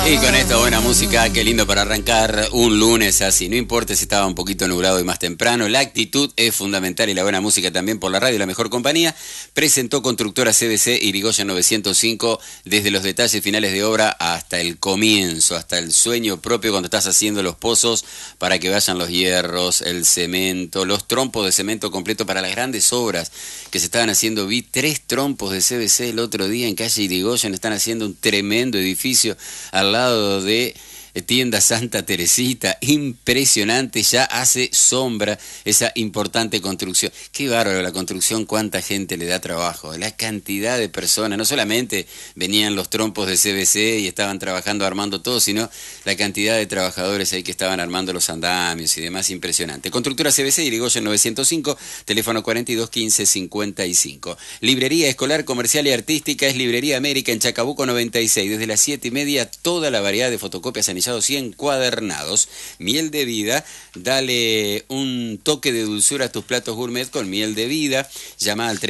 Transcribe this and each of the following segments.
Y con esta buena música, qué lindo para arrancar un lunes así. No importa si estaba un poquito nublado y más temprano, la actitud es fundamental y la buena música también por la radio, la mejor compañía. Presentó Constructora CBC Irigoyen 905 desde los detalles finales de obra hasta el comienzo, hasta el sueño propio cuando estás haciendo los pozos para que vayan los hierros, el cemento, los trompos de cemento completo para las grandes obras que se estaban haciendo. Vi 3 trompos de CBC el otro día en calle Irigoyen, están haciendo un tremendo edificio al lado de Tienda Santa Teresita, impresionante, ya hace sombra esa importante construcción. Qué bárbaro la construcción, cuánta gente le da trabajo, la cantidad de personas, no solamente venían los trompos de CBC y estaban trabajando armando todo, sino la cantidad de trabajadores ahí que estaban armando los andamios y demás, impresionante. Constructora CBC, Irigoyen 905, teléfono 421555. Librería Escolar, Comercial y Artística es Librería América en Chacabuco 96, desde las 7:30, toda la variedad de fotocopias anillados y encuadernados. Miel de vida, dale un toque de dulzura a tus platos gourmet con miel de vida. Llama al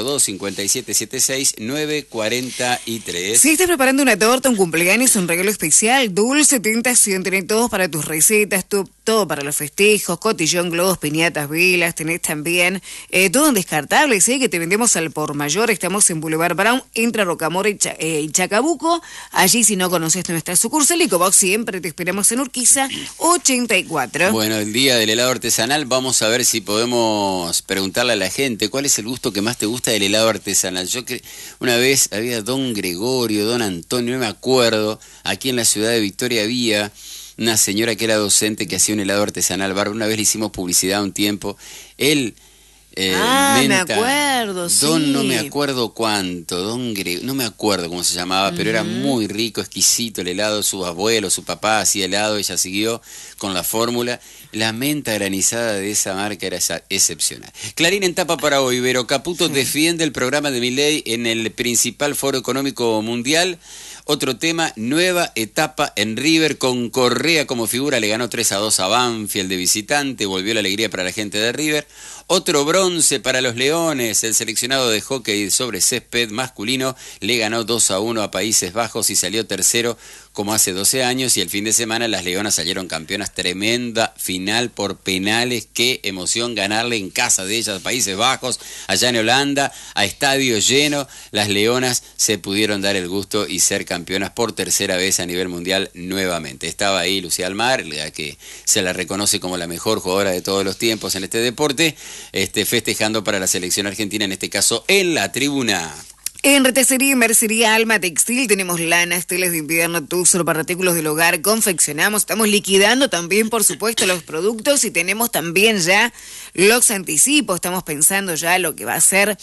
342-5776-943. Si estás preparando una torta, un cumpleaños, un regalo especial, dulce, tentación, tenés todos para tus recetas, todo para los festejos, cotillón, globos, piñatas, velas, tenés también todo en descartables, que te vendemos al por mayor. Estamos en Boulevard Brown, entre Rocamora y Chacabuco. Allí, si no conoces nuestra sucursal, y como siempre te esperamos en Urquiza 84. Bueno, el día del helado artesanal, vamos a ver si podemos preguntarle a la gente cuál es el gusto que más te gusta del helado artesanal. Yo que una vez había don Gregorio, don Antonio, no me acuerdo, aquí en la ciudad de Victoria había una señora que era docente que hacía un helado artesanal bárbaro. Una vez le hicimos publicidad un tiempo. Él me acuerdo, sí. No me acuerdo cuánto, no me acuerdo cómo se llamaba, pero era muy rico, exquisito el helado. Su abuelo, su papá hacía helado, ella siguió con la fórmula. La menta granizada de esa marca era excepcional. Clarín en tapa para hoy. Vero Caputo defiende el programa de Milei en el principal foro económico mundial. Otro tema, nueva etapa en River con Correa como figura, le ganó 3-2 a Banfield de visitante, volvió la alegría para la gente de River. Otro bronce para los Leones, el seleccionado de hockey sobre césped masculino le ganó 2-1 a Países Bajos y salió tercero como hace 12 años, y el fin de semana las Leonas salieron campeonas. Tremenda final por penales, qué emoción ganarle en casa de ellas a Países Bajos, allá en Holanda, a estadio lleno. Las Leonas se pudieron dar el gusto y ser campeonas por tercera vez a nivel mundial nuevamente. Estaba ahí Lucía Almar, la que se la reconoce como la mejor jugadora de todos los tiempos en este deporte, festejando para la selección argentina, en este caso en la tribuna. En Retesería y Mercería Alma Textil tenemos lanas, telas de invierno, tuzos para artículos del hogar, confeccionamos, estamos liquidando también, por supuesto, los productos, y tenemos también ya los anticipos. Estamos pensando ya lo que va a ser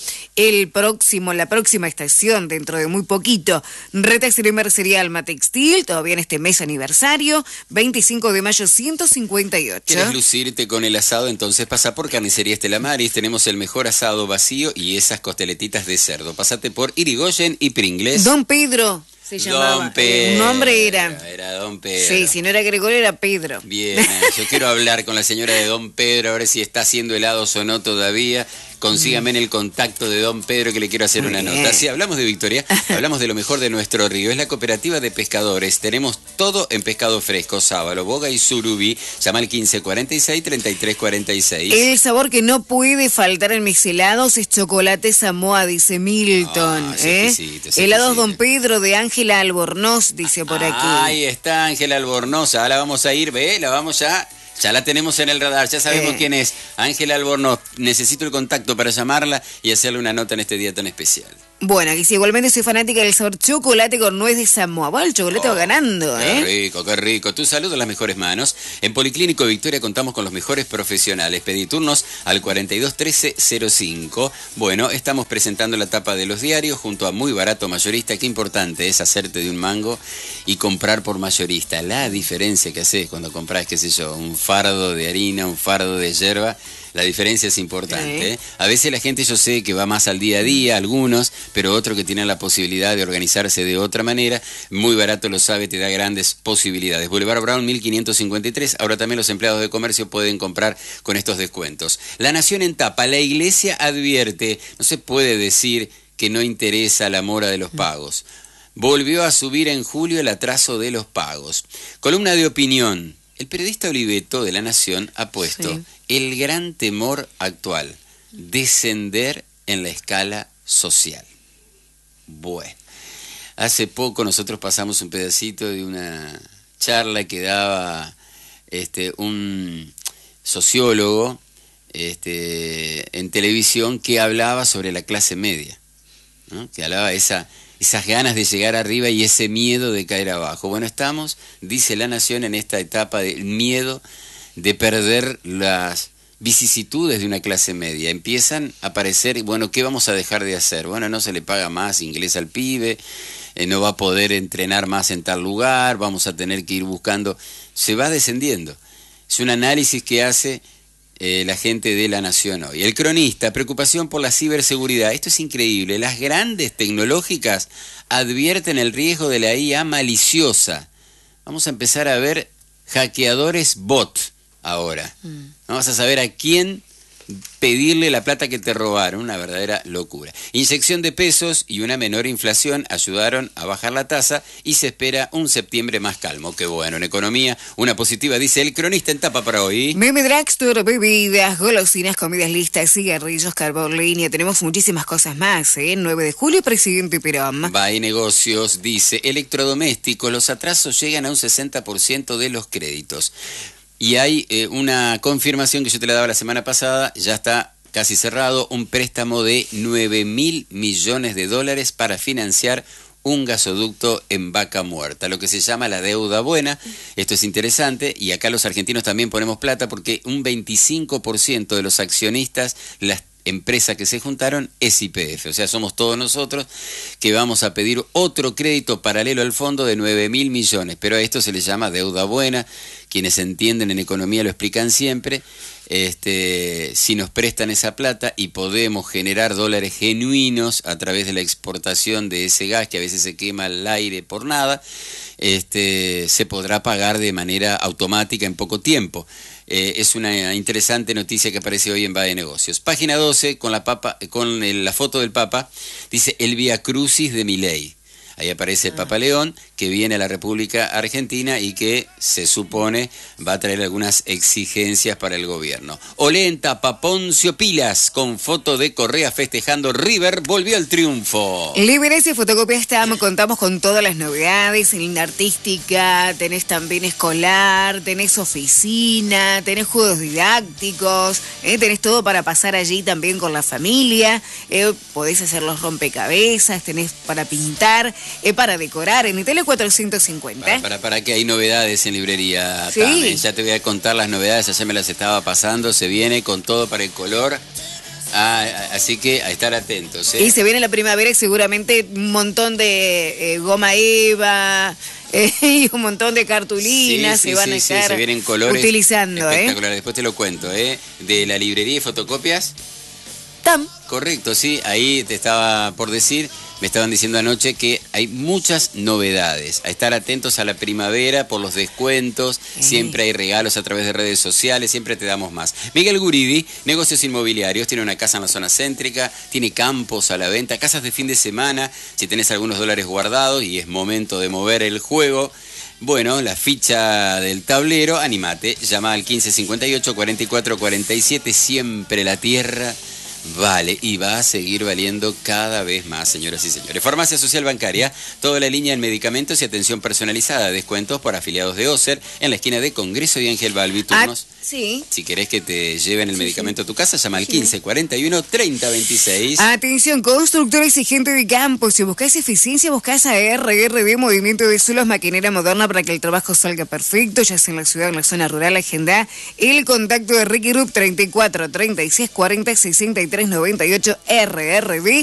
la próxima estación dentro de muy poquito. Retesería y Mercería Alma Textil, todavía en este mes aniversario, 25 de mayo 158. ¿Quieres lucirte con el asado? Entonces pasa por Carnicería Estela Maris, tenemos el mejor asado vacío y esas costeletitas de cerdo. Pásate por Irigoyen y Pringles. Don Pedro se llamaba. Don Pedro. Un nombre era. Era Don Pedro. Sí, si no era Gregorio, era Pedro. Bien, yo quiero hablar con la señora de Don Pedro, a ver si está haciendo helados o no todavía. Consígame en el contacto de Don Pedro, que le quiero hacer una nota. Sí, hablamos de Victoria, hablamos de lo mejor de nuestro río. Es la cooperativa de pescadores. Tenemos todo en pescado fresco, sábalo, boga y surubí. Llama al 1546-3346. El sabor que no puede faltar en mis helados es chocolate Samoa, dice Milton. Helados Don Pedro de Ángela Albornoz, dice por aquí. Ahí está Ángela Albornoz. Ahora vamos a ir, la vamos ya la tenemos en el radar, ya sabemos quién es. Ángela Albornoz, necesito el contacto para llamarla y hacerle una nota en este día tan especial. Bueno, aquí sí, igualmente soy fanática del sabor chocolate con nuez de Samoa. Bueno, el chocolate va ganando, Qué rico, qué rico. Tu salud en las mejores manos. En Policlínico Victoria contamos con los mejores profesionales. Pedí turnos al 421305. Bueno, estamos presentando la tapa de los diarios junto a Muy Barato Mayorista. Qué importante es hacerte de un mango y comprar por mayorista. La diferencia que haces cuando compras, qué sé yo, un fardo de harina, un fardo de yerba. La diferencia es importante. A veces la gente, yo sé que va más al día a día, algunos, pero otros que tienen la posibilidad de organizarse de otra manera. Muy Barato lo sabe, te da grandes posibilidades. Boulevard Brown 1553. Ahora también los empleados de comercio pueden comprar con estos descuentos. La Nación en tapa. La Iglesia advierte, no se puede decir que no interesa la mora de los pagos. volvió a subir en julio el atraso de los pagos. Columna de opinión. El periodista Oliveto de La Nación ha puesto el gran temor actual, descender en la escala social. Bueno, hace poco nosotros pasamos un pedacito de una charla que daba un sociólogo en televisión que hablaba sobre la clase media, ¿no? Que hablaba de esas ganas de llegar arriba y ese miedo de caer abajo. Bueno, estamos, dice La Nación, en esta etapa del miedo de perder las vicisitudes de una clase media. Empiezan a aparecer, bueno, ¿qué vamos a dejar de hacer? Bueno, no se le paga más inglés al pibe, no va a poder entrenar más en tal lugar, vamos a tener que ir buscando. Se va descendiendo. Es un análisis que hace la gente de La Nación hoy. El cronista, preocupación por la ciberseguridad. Esto es increíble. Las grandes tecnológicas advierten el riesgo de la IA maliciosa. Vamos a empezar a ver hackeadores bot ahora. Vamos a saber a quién pedirle la plata que te robaron, una verdadera locura. Inyección de pesos y una menor inflación ayudaron a bajar la tasa y se espera un septiembre más calmo. Qué bueno, en economía, una positiva, dice el cronista en tapa para hoy. Meme Drugstore, bebidas, golosinas, comidas listas, cigarrillos, carbón línea, tenemos muchísimas cosas más, 9 de julio, presidente Perón. By Negocios dice, electrodomésticos, los atrasos llegan a un 60% de los créditos. Y hay una confirmación que yo te la daba la semana pasada, ya está casi cerrado, un préstamo de $9.000 millones para financiar un gasoducto en Vaca Muerta, lo que se llama la deuda buena. Esto es interesante y acá los argentinos también ponemos plata porque un 25% de los accionistas, las empresa que se juntaron es YPF, o sea, somos todos nosotros que vamos a pedir otro crédito paralelo al fondo de 9.000 millones, pero a esto se le llama deuda buena. Quienes entienden en economía lo explican siempre. Si nos prestan esa plata y podemos generar dólares genuinos a través de la exportación de ese gas que a veces se quema al aire por nada, se podrá pagar de manera automática en poco tiempo. Es una interesante noticia que aparece hoy en By Negocios. Página 12, con la foto del Papa, dice el Vía Crucis de Milei. Ahí aparece el Papa León, que viene a la República Argentina y que se supone va a traer algunas exigencias para el gobierno. Olenta, Poncio Pilas, con foto de Correa festejando River, volvió al triunfo. Libres y Fotocopias contamos con todas las novedades, en línea artística, tenés también escolar, tenés oficina, tenés juegos didácticos, tenés todo para pasar allí también con la familia, podés hacer los rompecabezas, tenés para pintar, para decorar en Italia 450. Para que hay novedades en librería, sí. Tame. Ya te voy a contar las novedades, ayer me las estaba pasando, se viene con todo para el color. Así que a estar atentos. Y se viene la primavera y seguramente un montón de goma eva y un montón de cartulinas se van a estar se vienen colores utilizando. Espectacular, después te lo cuento. De la librería y fotocopias. Correcto, sí, ahí te estaba por decir, me estaban diciendo anoche que hay muchas novedades. A estar atentos a la primavera por los descuentos, siempre hay regalos a través de redes sociales, siempre te damos más. Miguel Guridi, negocios inmobiliarios, tiene una casa en la zona céntrica, tiene campos a la venta, casas de fin de semana, si tenés algunos dólares guardados y es momento de mover el juego. Bueno, la ficha del tablero, animate, llama al 1558 4447, siempre la tierra vale y va a seguir valiendo cada vez más, señoras y señores. Farmacia Social Bancaria, toda la línea en medicamentos y atención personalizada, descuentos por afiliados de Oser en la esquina de Congreso y Ángel Balbi. Turnos. Sí. Si querés que te lleven el medicamento a tu casa, llama al 1541 3026. Atención, constructores y gente de campo. Si buscás eficiencia, buscás a RRD, Movimiento de Suelos, maquinera moderna para que el trabajo salga perfecto, ya sea en la ciudad o en la zona rural. Agenda el contacto de Ricky Rup 34 36 40 63 98 RRD.